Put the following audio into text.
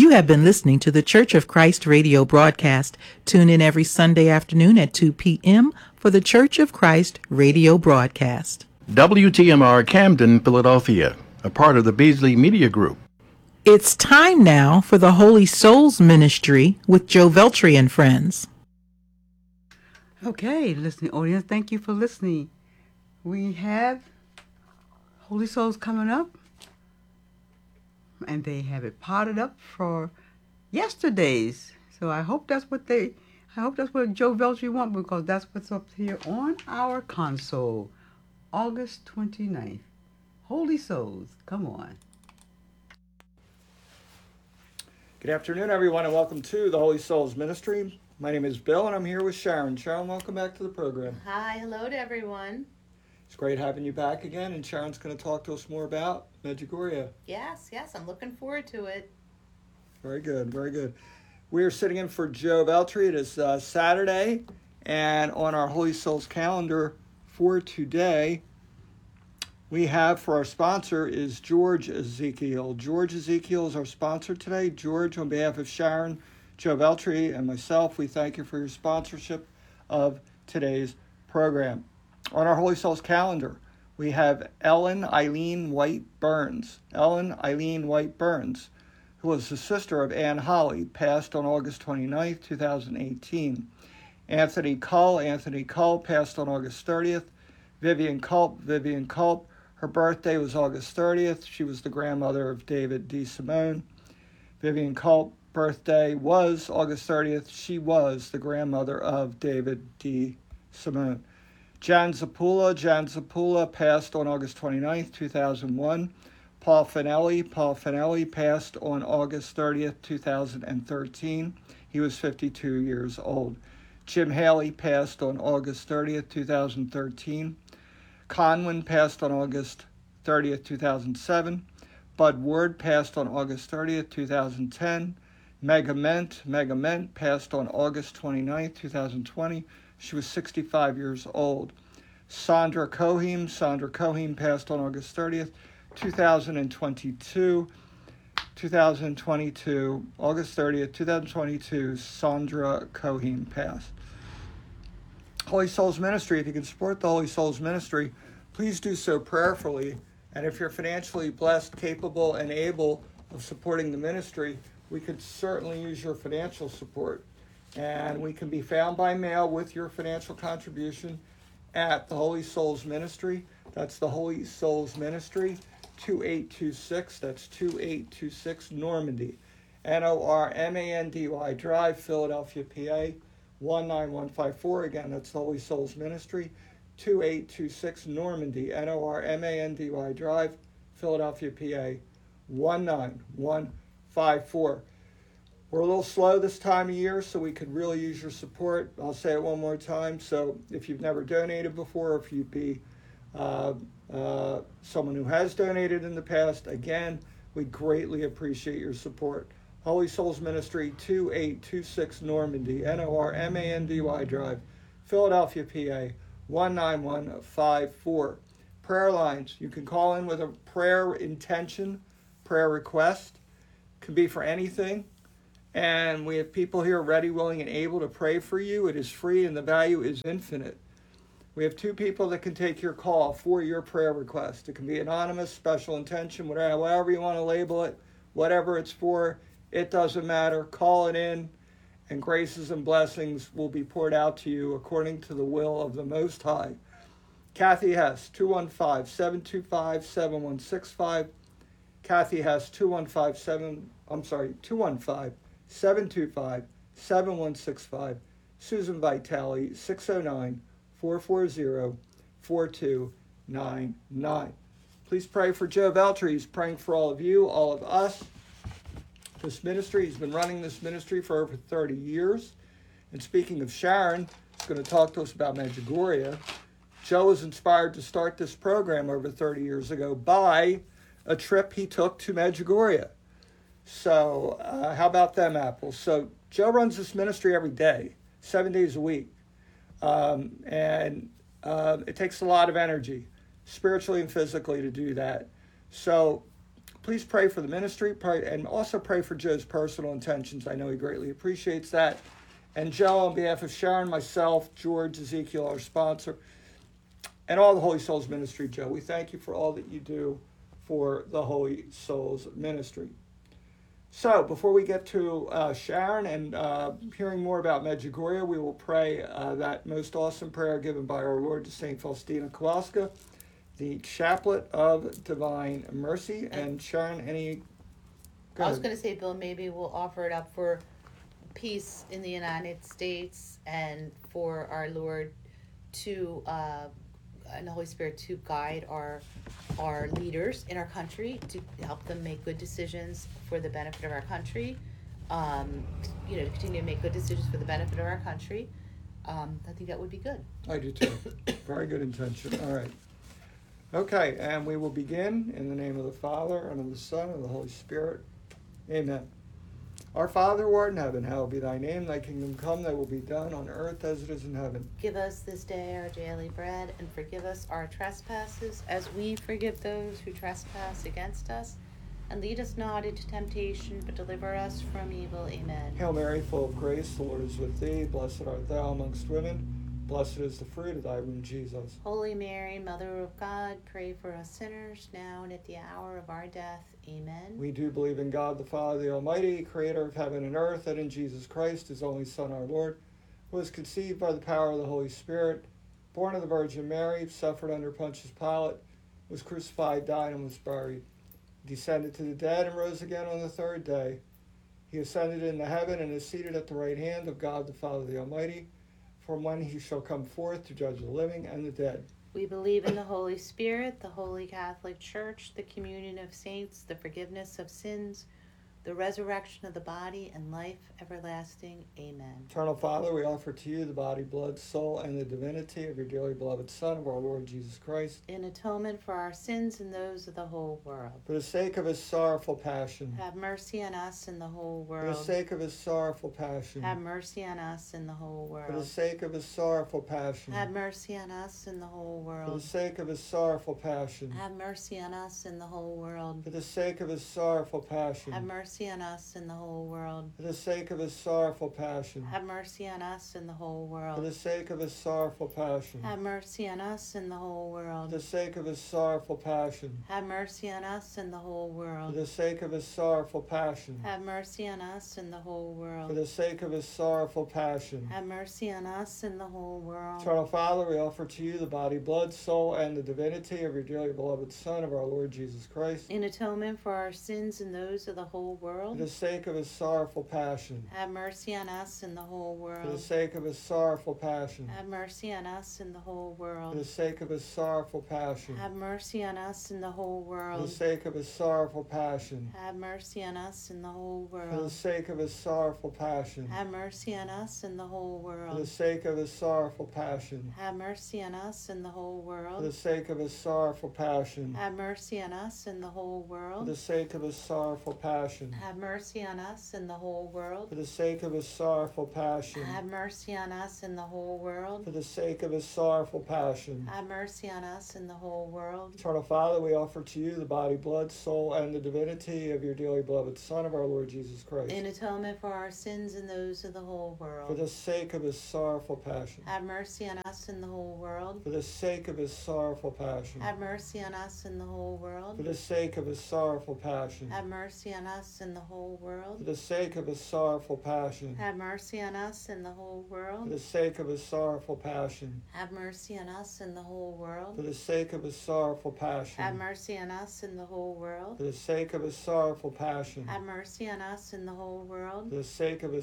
You have been listening to the Church of Christ radio broadcast. Tune in every Sunday afternoon at 2 p.m. for the Church of Christ radio broadcast. WTMR Camden, Philadelphia, a part of the Beasley Media Group. It's time now for the Holy Souls Ministry with Joe Veltri and friends. Okay, listening audience, thank you for listening. We have Holy Souls coming up, and they have it potted up for yesterday's. So I hope that's what Joe Veltri want, because that's what's up here on our console. August 29th. Holy Souls, come on. Good afternoon, everyone, and welcome to the Holy Souls Ministry. My name is Bill, and I'm here with Sharon. Sharon, welcome back to the program. Hi, hello to everyone. It's great having you back again, and Sharon's going to talk to us more about Medjugorje. Yes, I'm looking forward to it. Very good, very good. We are sitting in for Joe Veltri. It is Saturday, and on our Holy Souls calendar for today, we have for our sponsor is George Ezekiel. George Ezekiel is our sponsor today. George, on behalf of Sharon, Joe Veltri, and myself, we thank you for your sponsorship of today's program. On our Holy Souls calendar, we have Ellen Eileen White Burns. Ellen Eileen White Burns, who was the sister of Ann Holly, passed on August 29th, 2018. Anthony Cull passed on August 30th. Vivian Culp, her birthday was August 30th. She was the grandmother of David D. Simone. Vivian Culp birthday was August 30th. She was the grandmother of David D. Simone. Jan Zapula passed on August 29th, 2001. Paul Finelli passed on August 30th, 2013. He was 52 years old. Jim Haley passed on August 30th, 2013. Conwin passed on August 30th, 2007. Bud Ward passed on August 30th, 2010. Megament passed on August 29th, 2020. She was 65 years old. Sandra Coheem passed on August 30th, 2022. August 30th, 2022, Sandra Coheem passed. Holy Souls Ministry, if you can support the Holy Souls Ministry, please do so prayerfully. And if you're financially blessed, capable, and able of supporting the ministry, we could certainly use your financial support. And we can be found by mail with your financial contribution at the Holy Souls Ministry. That's the Holy Souls Ministry, 2826. That's 2826 Normandy. Normandy Drive, Philadelphia, PA, 19154. Again, that's the Holy Souls Ministry, 2826 Normandy. Normandy Drive, Philadelphia, PA, 19154. We're a little slow this time of year, so we could really use your support. I'll say it one more time. So if you've never donated before, if you'd be someone who has donated in the past, again, we greatly appreciate your support. Holy Souls Ministry, 2826 Normandy, Normandy Drive, Philadelphia, PA, 19154. Prayer lines. You can call in with a prayer intention, prayer request. Can be for anything. And we have people here ready, willing, and able to pray for you. It is free and the value is infinite. We have two people that can take your call for your prayer request. It can be anonymous, special intention, whatever, however you want to label it, whatever it's for, it doesn't matter. Call it in, and graces and blessings will be poured out to you according to the will of the Most High. Kathy Hess, 215-725-7165. Kathy Hess, 215-725-7165. Susan Vitale, 609-440-4299. Please pray for Joe Veltri. He's praying for all of you, all of us. This ministry, he's been running this ministry for over 30 years. And speaking of Sharon, he's going to talk to us about Medjugorje. Joe was inspired to start this program over 30 years ago by a trip he took to Medjugorje. So how about them apples? So Joe runs this ministry every day, 7 days a week. And it takes a lot of energy, spiritually and physically, to do that. So please pray for the ministry, and also pray for Joe's personal intentions. I know he greatly appreciates that. And Joe, on behalf of Sharon, myself, George, Ezekiel, our sponsor, and all the Holy Souls Ministry, Joe, we thank you for all that you do for the Holy Souls Ministry. So, before we get to Sharon and hearing more about Medjugorje, we will pray that most awesome prayer given by our Lord to St. Faustina Kowalska, the Chaplet of Divine Mercy. And Sharon, any... I was going to say, Bill, maybe we'll offer it up for peace in the United States and for our Lord to, and the Holy Spirit to guide our leaders in our country, to help them make good decisions for the benefit of our country, to continue to make good decisions for the benefit of our country. I think that would be good. I do too. Very good intention. All right. Okay, and we will begin in the name of the Father, and of the Son, and of the Holy Spirit. Amen. Our Father who art in heaven, hallowed be thy name. Thy kingdom come, thy will be done on earth as it is in heaven. Give us this day our daily bread, and forgive us our trespasses, as we forgive those who trespass against us. And lead us not into temptation, but deliver us from evil. Amen. Hail Mary, full of grace, the Lord is with thee. Blessed art thou amongst women. Blessed is the fruit of thy womb, Jesus. Holy Mary, Mother of God, pray for us sinners, now and at the hour of our death. Amen. We do believe in God the Father, the Almighty, creator of heaven and earth, and in Jesus Christ, his only Son, our Lord, who was conceived by the power of the Holy Spirit, born of the Virgin Mary, suffered under Pontius Pilate, was crucified, died, and was buried. He descended to the dead and rose again on the third day. He ascended into heaven and is seated at the right hand of God the Father, the Almighty, from when he shall come forth to judge the living and the dead. We believe in the Holy Spirit, the Holy Catholic Church, the communion of saints, the forgiveness of sins, the resurrection of the body, and life everlasting. Amen. Eternal Father, we offer to you the body, blood, soul, and the divinity of your dearly beloved Son, of our Lord Jesus Christ, In atonement for our sins and those of the whole world. for the sake of his sorrowful passion. Have mercy on us and the whole For the world. sake of his sorrowful passion. Have mercy on us and the whole For the world. sake of his sorrowful passion. Have mercy on us and the whole For the world. sake of his sorrowful passion. Have mercy on us and the whole world. For the sake of his sorrowful passion. Have mercy on us and the whole world. For the sake of his sorrowful passion. Have mercy on us and the whole For the world. sake of his sorrowful passion. Have mercy on us and the whole For world. the sake of his sorrowful passion. Have mercy on us and the whole For world. the sake of his sorrowful passion. Have mercy on us and the whole For world. the sake of his sorrowful passion. Have mercy on us and the whole world. Eternal Father, we offer to you the body, blood, soul, and the divinity of your dearly beloved Son, of our Lord Jesus Christ, In atonement for our sins and those of the whole for world. the sake of his sorrowful passion. Have mercy on us and the whole For the world. sake of his sorrowful passion. Have mercy on us and the whole For the world. sake of his sorrowful passion. Have mercy on us and the whole For the world. sake of his sorrowful passion. Have mercy on us and the whole For the world. sake of his sorrowful passion. Have mercy on us and the whole For the world. sake of his sorrowful passion. Have mercy on us and the whole For the world. sake of his sorrowful passion. Have mercy on us and the whole For world. the sake of his sorrowful passion. Have mercy on us and the whole world. For the sake of his sorrowful passion. Have mercy on us and the whole world. For the sake of his sorrowful passion. Have mercy on us and the whole world. Eternal Father, we offer to you the body, blood, soul, and the divinity of your dearly beloved Son, of our Lord Jesus Christ, In atonement for our sins and those of the whole for world. the sake of his sorrowful passion. Have mercy on us and the whole world. For the sake of his sorrowful passion. Have mercy on us and the whole For world. the sake of his sorrowful passion. Have mercy on us and the whole For world. the sake of his sorrowful passion. Have mercy on us and the whole For world. the sake of his sorrowful passion. Have mercy on us and the whole For world. the sake of his sorrowful passion. Have mercy on us and the whole world. For the sake of his sorrowful passion. Have mercy on us and the whole For world. the sake of his